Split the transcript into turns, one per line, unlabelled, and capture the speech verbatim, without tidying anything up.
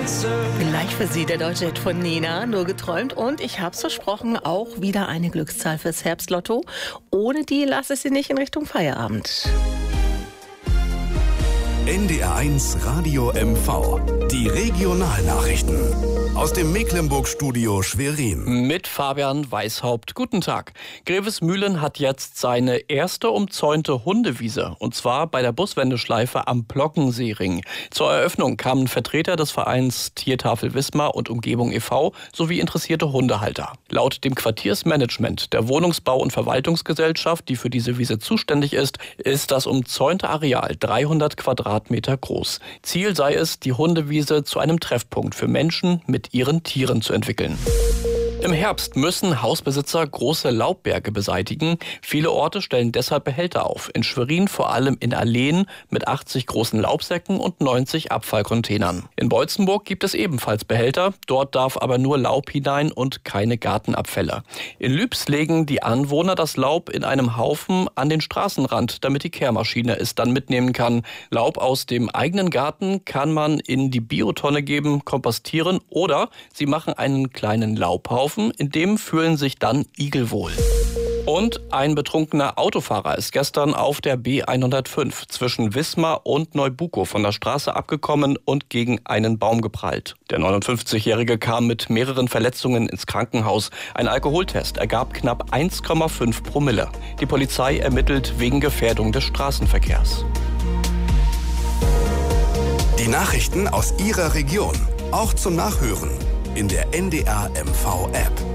Gleich für Sie der deutsche Hit von Nena, Nur geträumt. Und ich hab's versprochen, auch wieder eine Glückszahl fürs Herbstlotto. Ohne die lasse ich Sie nicht in Richtung Feierabend.
N D R eins Radio M V. Die Regionalnachrichten. Aus dem Mecklenburg-Studio Schwerin.
Mit Fabian Weishaupt. Guten Tag. Grevesmühlen hat jetzt seine erste umzäunte Hundewiese. Und zwar bei der Buswendeschleife am Plockenseering. Zur Eröffnung kamen Vertreter des Vereins Tiertafel Wismar und Umgebung e V sowie interessierte Hundehalter. Laut dem Quartiersmanagement der Wohnungsbau- und Verwaltungsgesellschaft, die für diese Wiese zuständig ist, ist das umzäunte Areal dreihundert Quadratmeter groß. Ziel sei es, die Hundewiese zu einem Treffpunkt für Menschen mit ihren Tieren zu entwickeln. Im Herbst müssen Hausbesitzer große Laubberge beseitigen. Viele Orte stellen deshalb Behälter auf. In Schwerin vor allem in Alleen mit achtzig großen Laubsäcken und neunzig Abfallcontainern. In Beutzenburg gibt es ebenfalls Behälter. Dort darf aber nur Laub hinein und keine Gartenabfälle. In Lübs legen die Anwohner das Laub in einem Haufen an den Straßenrand, damit die Kehrmaschine es dann mitnehmen kann. Laub aus dem eigenen Garten kann man in die Biotonne geben, kompostieren oder sie machen einen kleinen Laubhaufen. In dem fühlen sich dann Igel wohl. Und ein betrunkener Autofahrer ist gestern auf der B hundertfünf zwischen Wismar und Neubukow von der Straße abgekommen und gegen einen Baum geprallt. Der neunundfünfzigjährige kam mit mehreren Verletzungen ins Krankenhaus. Ein Alkoholtest ergab knapp eins Komma fünf Promille. Die Polizei ermittelt wegen Gefährdung des Straßenverkehrs.
Die Nachrichten aus Ihrer Region, auch zum Nachhören in der N D R M V App.